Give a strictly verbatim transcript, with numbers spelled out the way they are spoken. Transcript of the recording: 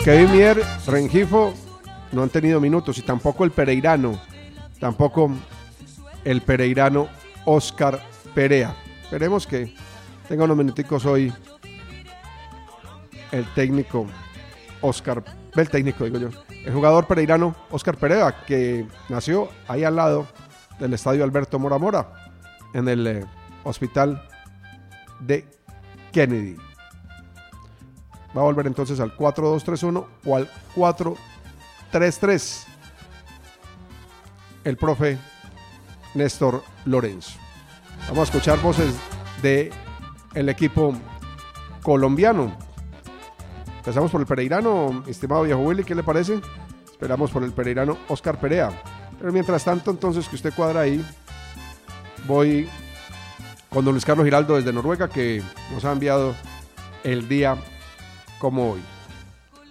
Kevin Mier, Rengifo no han tenido minutos y tampoco el pereirano, tampoco el pereirano Oscar Perea. Esperemos que tenga unos minuticos hoy el técnico Oscar, el técnico digo yo, el jugador pereirano Oscar Perea, que nació ahí al lado del estadio Alberto Mora Mora, en el eh, hospital de Kennedy. Va a volver entonces al cuatro dos tres uno o al cuatro tres tres el profe Néstor Lorenzo. Vamos a escuchar voces de el equipo colombiano. Empezamos por el pereirano, estimado viejo Willy, ¿qué le parece? Esperamos por el pereirano Oscar Perea. Pero mientras tanto, entonces, que usted cuadra ahí, voy con don Luis Carlos Giraldo desde Noruega, que nos ha enviado el día como hoy.